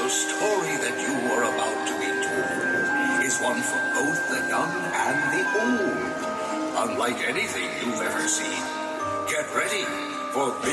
story that you are about to be told is one for both the young and the old. Unlike anything you've ever seen. Get ready for